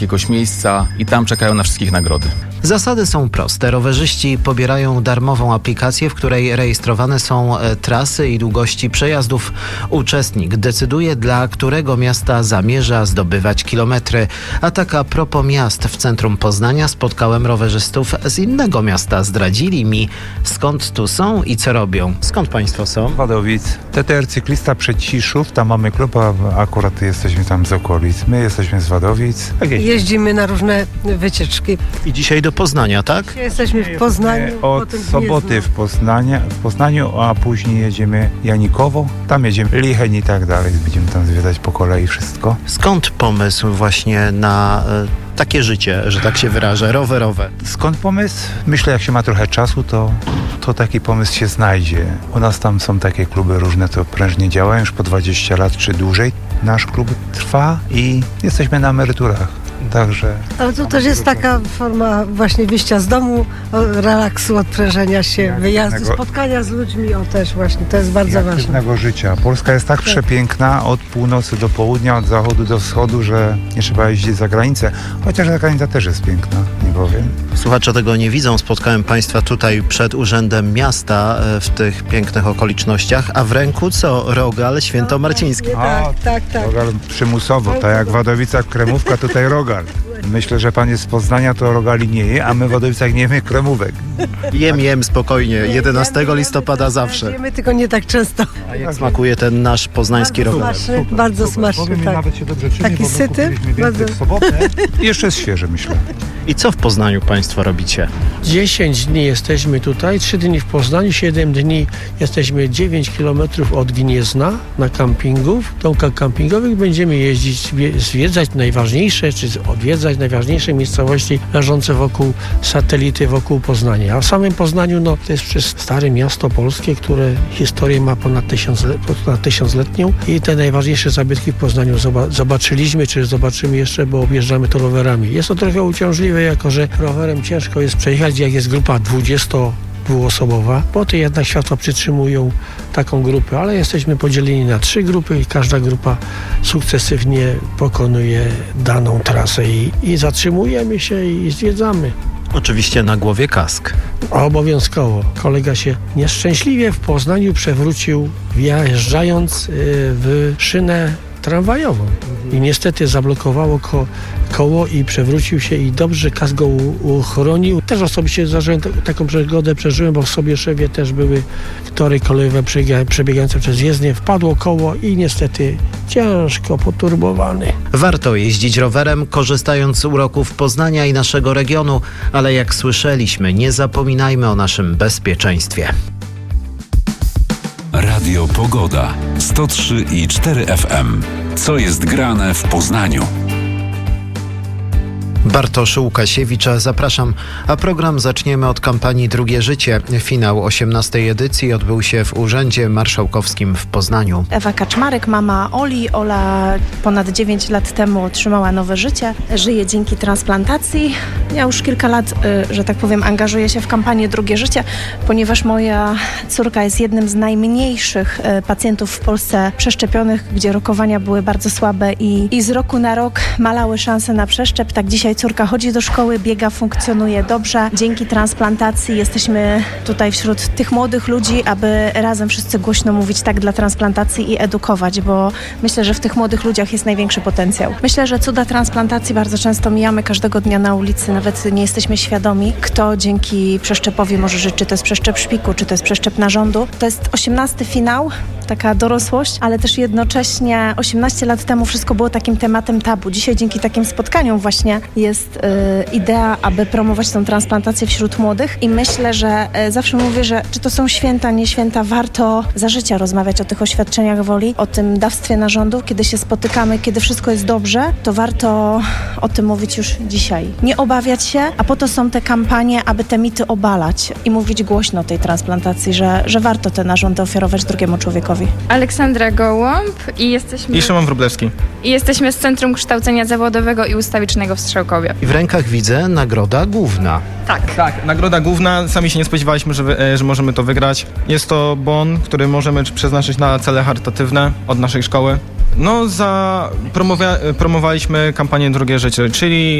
jakiegoś miejsca i tam czekają na wszystkich nagrody. Zasady są proste. Rowerzyści pobierają darmową aplikację, w której rejestrowane są trasy i długości przejazdów. Uczestnik decyduje, dla którego miasta zamierza zdobywać kilometry. A tak a propos miast, w centrum Poznania spotkałem rowerzystów z innego miasta. Zdradzili mi, skąd tu są i co robią. Skąd państwo są? Wadowic. TTR Cyklista Przedciszów, tam mamy klub, a akurat jesteśmy tam z okolic. My jesteśmy z Wadowic. Jeździmy na różne wycieczki. I dzisiaj do Poznania, tak? Jesteśmy w Poznaniu. Od soboty w Poznaniu, a później jedziemy Janikowo. Tam jedziemy Licheń i tak dalej. Będziemy tam zwiedzać po kolei wszystko. Skąd pomysł właśnie na takie życie, że tak się wyrażę, rowerowe? Skąd pomysł? Myślę, jak się ma trochę czasu, to taki pomysł się znajdzie. U nas tam są takie kluby różne, to prężnie działają już po 20 lat czy dłużej. Nasz klub trwa i jesteśmy na emeryturach. Także... Ale to też jest taka forma właśnie wyjścia z domu, relaksu, odprężenia się, wyjazdu, spotkania z ludźmi, też właśnie, to jest bardzo ważne. Aktywnego życia. Polska jest tak przepiękna od północy do południa, od zachodu do wschodu, że nie trzeba jeździć za granicę, chociaż ta granica też jest piękna, nie powiem. Słuchacze tego nie widzą, spotkałem państwa tutaj przed Urzędem Miasta w tych pięknych okolicznościach, a w ręku co? Rogal świętomarciński. Tak. Rogal przymusowo, tak jak w Wadowicach kremówka, tutaj rogal. Myślę, że pan jest z Poznania, to rogali nie je, a my w Wadowicach nie jemy kremówek. Jem spokojnie, 11 listopada zawsze. Jemy, tylko nie tak często. A jak smakuje ten nasz poznański rogal? Bardzo smaczny, tak. Nawet się dobrze czyni, taki syty. Bardzo w sobotę. I jeszcze jest świeże, myślę. I co w Poznaniu państwo robicie? 10 dni jesteśmy tutaj, 3 dni w Poznaniu, 7 dni jesteśmy 9 km od Gniezna na kampingu. W domkach kampingowych będziemy jeździć, zwiedzać najważniejsze, czy odwiedzać najważniejsze miejscowości leżące wokół satelity, wokół Poznania. A w samym Poznaniu, to jest przecież stare miasto polskie, które historię ma ponad tysiącletnią i te najważniejsze zabytki w Poznaniu zobaczyliśmy, czy zobaczymy jeszcze, bo objeżdżamy to rowerami. Jest to trochę uciążliwe, jako że rowerem ciężko jest przejechać, jak jest grupa 20-dwuosobowa, bo to jednak światła przytrzymują taką grupę, ale jesteśmy podzieleni na 3 grupy i każda grupa sukcesywnie pokonuje daną trasę i zatrzymujemy się i zwiedzamy. Oczywiście na głowie kask. Obowiązkowo. Kolega się nieszczęśliwie w Poznaniu przewrócił, wjeżdżając w szynę tramwajową. I niestety zablokowało koło i przewrócił się i dobrze kask go uchronił. Też osobiście taką przygodę przeżyłem, bo w Sobieszewie też były tory kolejowe przebiegające przez jezdnię. Wpadło koło i niestety ciężko poturbowany. Warto jeździć rowerem, korzystając z uroków Poznania i naszego regionu, ale jak słyszeliśmy, nie zapominajmy o naszym bezpieczeństwie. Radio Pogoda 103,4 FM. Co jest grane w Poznaniu? Bartosz Łukasiewicz, zapraszam. A program zaczniemy od kampanii Drugie Życie. Finał 18. edycji odbył się w Urzędzie Marszałkowskim w Poznaniu. Ewa Kaczmarek, mama Oli. Ola ponad 9 lat temu otrzymała nowe życie. Żyje dzięki transplantacji. Ja już kilka lat, że tak powiem, angażuję się w kampanię Drugie Życie, ponieważ moja córka jest jednym z najmniejszych pacjentów w Polsce przeszczepionych, gdzie rokowania były bardzo słabe i z roku na rok malały szanse na przeszczep. Tak dzisiaj córka chodzi do szkoły, biega, funkcjonuje dobrze. Dzięki transplantacji jesteśmy tutaj wśród tych młodych ludzi, aby razem wszyscy głośno mówić tak dla transplantacji i edukować, bo myślę, że w tych młodych ludziach jest największy potencjał. Myślę, że cuda transplantacji bardzo często mijamy każdego dnia na ulicy, nawet nie jesteśmy świadomi, kto dzięki przeszczepowi może żyć, czy to jest przeszczep szpiku, czy to jest przeszczep narządu. To jest 18. finał, taka dorosłość, ale też jednocześnie 18 lat temu wszystko było takim tematem tabu. Dzisiaj dzięki takim spotkaniom właśnie jest idea, aby promować tą transplantację wśród młodych i myślę, że zawsze mówię, że czy to są święta, nie święta, warto za życia rozmawiać o tych oświadczeniach woli, o tym dawstwie narządu. Kiedy się spotykamy, kiedy wszystko jest dobrze, to warto o tym mówić już dzisiaj. Nie obawiać się, a po to są te kampanie, aby te mity obalać i mówić głośno o tej transplantacji, że warto te narządy ofiarować drugiemu człowiekowi. Aleksandra Gołąb i Szymon Wróblewski. I jesteśmy z Centrum Kształcenia Zawodowego i Ustawicznego w Strzałkowie. I w rękach widzę nagroda główna. Tak, nagroda główna. Sami się nie spodziewaliśmy, że możemy to wygrać. Jest to bon, który możemy przeznaczyć na cele charytatywne od naszej szkoły. No, promowaliśmy kampanię Drugie Życie, czyli